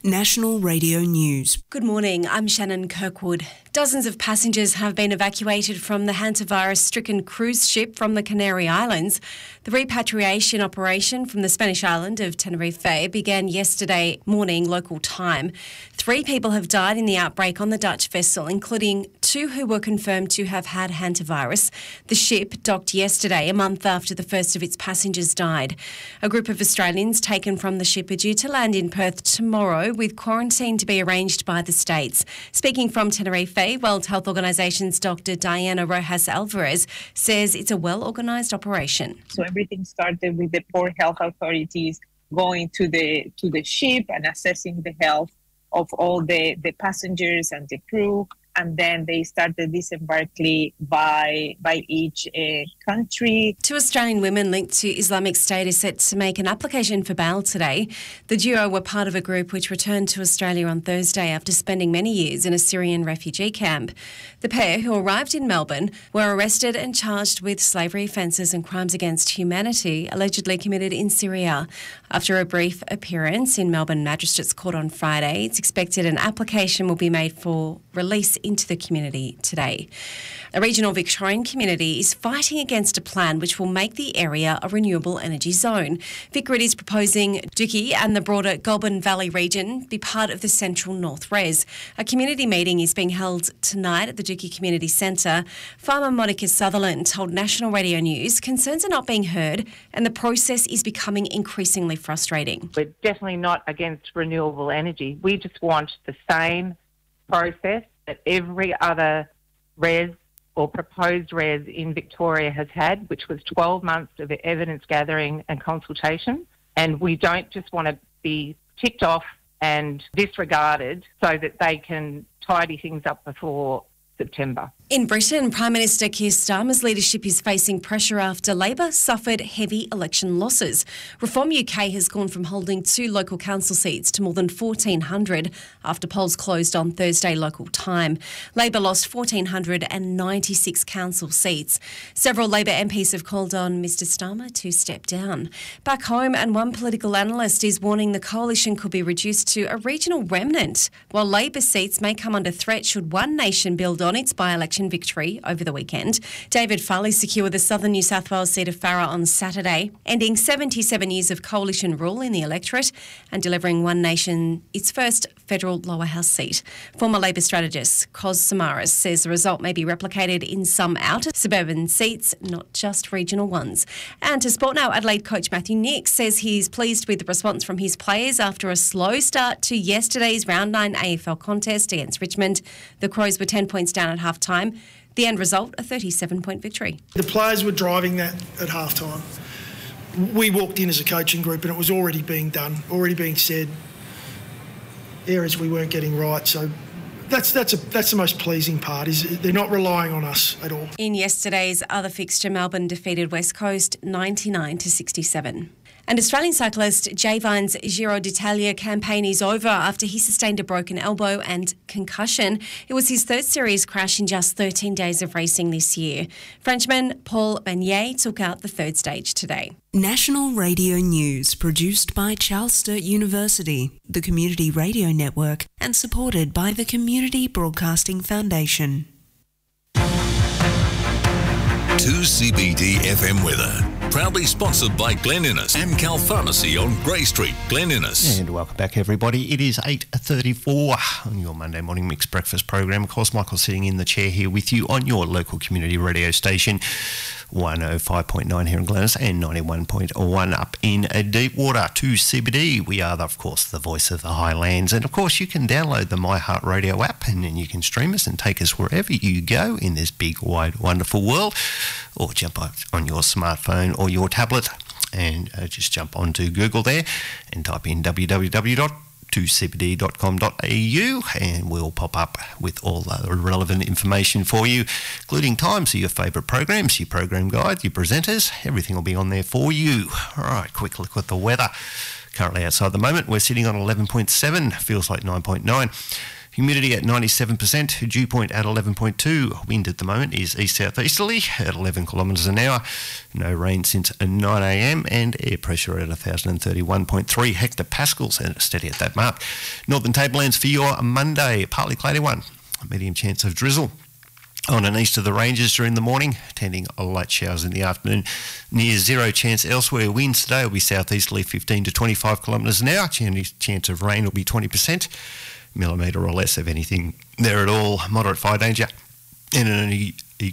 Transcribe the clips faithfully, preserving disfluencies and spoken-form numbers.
National Radio News. Good morning, I'm Shannon Kirkwood. Dozens of passengers have been evacuated from the hantavirus-stricken cruise ship from the Canary Islands. The repatriation operation from the Spanish island of Tenerife began yesterday morning local time. Three people have died in the outbreak on the Dutch vessel, including two who were confirmed to have had hantavirus. The ship docked yesterday, a month after the first of its passengers died. A group of Australians taken from the ship are due to land in Perth tomorrow, with quarantine to be arranged by the states. Speaking from Tenerife, World Health Organisation's Doctor Diana Rojas Alvarez says it's a well-organised operation. So everything started with the port health authorities going to the to the ship and assessing the health of all the, the passengers and the crew. And then they started disembarking by by each uh, country. Two Australian women linked to Islamic State are set to make an application for bail today. The duo were part of a group which returned to Australia on Thursday after spending many years in a Syrian refugee camp. The pair, who arrived in Melbourne, were arrested and charged with slavery offences and crimes against humanity allegedly committed in Syria. After a brief appearance in Melbourne Magistrates Court on Friday, it's expected an application will be made for release into the community today. A regional Victorian community is fighting against a plan which will make the area a renewable energy zone. Vicgrid is proposing Dookie and the broader Goulburn Valley region be part of the Central North Res. A community meeting is being held tonight at the Dookie Community Centre. Farmer Monica Sutherland told National Radio News concerns are not being heard and the process is becoming increasingly frustrating. We're definitely not against renewable energy. We just want the same process that every other res or proposed res in Victoria has had, which was twelve months of evidence gathering and consultation. And we don't just want to be ticked off and disregarded so that they can tidy things up before September. In Britain, Prime Minister Keir Starmer's leadership is facing pressure after Labor suffered heavy election losses. Reform U K has gone from holding two local council seats to more than fourteen hundred after polls closed on Thursday local time. Labor lost one thousand four hundred ninety-six council seats. Several Labor M Ps have called on Mr Starmer to step down. Back home, and one political analyst is warning the coalition could be reduced to a regional remnant, while Labor seats may come under threat should One Nation build on its by-election victory over the weekend. David Farley secured the southern New South Wales seat of Farrer on Saturday, ending seventy-seven years of coalition rule in the electorate and delivering One Nation its first federal lower house seat. Former Labor strategist Kos Samaras says the result may be replicated in some outer suburban seats, not just regional ones. And to sport now, Adelaide coach Matthew Nicks says he's pleased with the response from his players after a slow start to yesterday's round nine A F L contest against Richmond. The Crows were ten points down at half-time. The end result, a thirty-seven point victory. The players were driving that at half-time. We walked in as a coaching group and it was already being done, already being said, areas we weren't getting right. So that's that's a, that's the most pleasing part, is they're not relying on us at all. In yesterday's other fixture, Melbourne defeated West Coast ninety-nine to sixty-seven. And Australian cyclist Jay Vine's Giro d'Italia campaign is over after he sustained a broken elbow and concussion. It was his third serious crash in just thirteen days of racing this year. Frenchman Paul Bagnaia took out the third stage today. National Radio News, produced by Charles Sturt University, the Community Radio Network, and supported by the Community Broadcasting Foundation. two C B D F M weather. Proudly sponsored by Glen Innes, Amcal Pharmacy on Grey Street, Glen Innes. And welcome back, everybody. It is eight thirty-four on your Monday morning mixed breakfast program. Of course, Michael sitting in the chair here with you on your local community radio station, one oh five point nine here in Glen Innes and ninety-one point one up in Deepwater. two C B D. We are, of course, the voice of the Highlands. And, of course, you can download the iHeartRadio app and then you can stream us and take us wherever you go in this big, wide, wonderful world, or jump on your smartphone or your tablet and uh, just jump onto Google there and type in w w w dot two c b d dot com dot a u and we'll pop up with all the relevant information for you, including times of your favourite programs, your program guide, your presenters. Everything will be on there for you. All right, quick look at the weather. Currently outside the moment, we're sitting on eleven point seven, feels like nine point nine. Humidity at ninety-seven percent, dew point at eleven point two. Wind at the moment is east-southeasterly at eleven kilometres an hour. No rain since nine a m and air pressure at one thousand thirty-one point three hectopascals, and steady at that mark. Northern Tablelands for your Monday, partly cloudy one. Medium chance of drizzle. On and east of the ranges during the morning, tending light showers in the afternoon. Near zero chance elsewhere. Winds today will be southeasterly fifteen to twenty-five kilometres an hour. Chance of rain will be twenty percent. Millimetre or less of anything there at all. Moderate fire danger. And an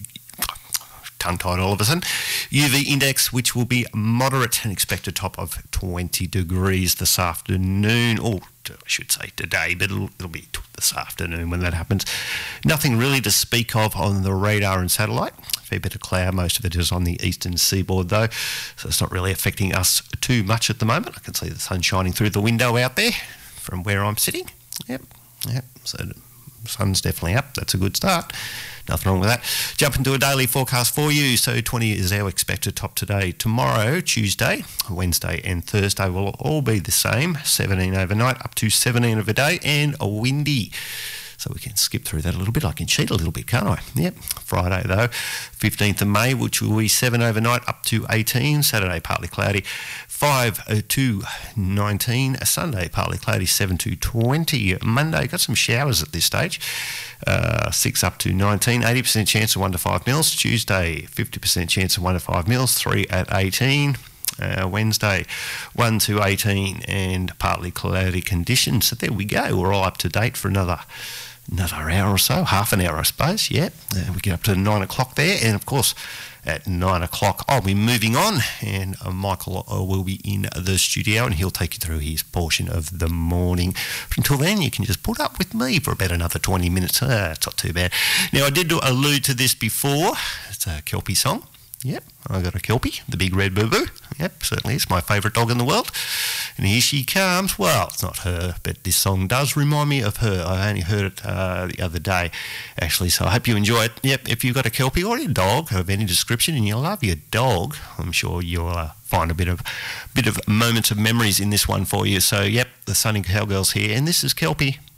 tongue-tied all of a sudden. U V index, which will be moderate, and expect a top of twenty degrees this afternoon. Or I should say today, but it'll, it'll be this afternoon when that happens. Nothing really to speak of on the radar and satellite. A fair bit of cloud. Most of it is on the eastern seaboard though, so it's not really affecting us too much at the moment. I can see the sun shining through the window out there from where I'm sitting. Yep, yep. So the sun's definitely up. That's a good start. Nothing wrong with that. Jump into a daily forecast for you. So twenty is our expected top today. Tomorrow, Tuesday, Wednesday and Thursday will all be the same. seventeen overnight, up to seventeen of a day, and a windy. So we can skip through that a little bit. I can cheat a little bit, can't I? Yep. Friday, though, fifteenth of May, which will be seven overnight, up to eighteen. Saturday, partly cloudy, five to nineteen. Sunday, partly cloudy, seven to twenty. Monday, got some showers at this stage. Uh, six up to nineteen. eighty percent chance of one to five mils. Tuesday, fifty percent chance of one to five mils. three at eighteen. Uh, Wednesday, one to eighteen, and partly cloudy conditions. So there we go. We're all up to date for another another hour or so, half an hour, I suppose. Yeah, uh, we get up to nine o'clock there, and of course, at nine o'clock, I'll be moving on, and uh, Michael uh, will be in the studio, and he'll take you through his portion of the morning. But until then, you can just put up with me for about another twenty minutes. Uh, it's not too bad. Now, I did allude to this before. It's a Kelpie song. Yep, I got a Kelpie, the big red boo-boo. Yep, certainly it's my favourite dog in the world. And here she comes. Well, it's not her, but this song does remind me of her. I only heard it uh, the other day, actually, so I hope you enjoy it. Yep, if you've got a Kelpie or a dog of any description and you love your dog, I'm sure you'll uh, find a bit of bit of moments of memories in this one for you. So, yep, the Sunny Cowgirls here, and this is Kelpie.